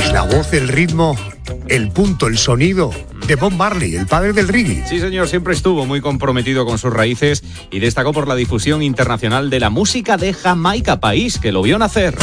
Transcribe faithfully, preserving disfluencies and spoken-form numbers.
La voz, el ritmo, el punto, el sonido de Bob Marley, el padre del reggae. Sí, señor, siempre estuvo muy comprometido con sus raíces y destacó por la difusión internacional de la música de Jamaica, país que lo vio nacer.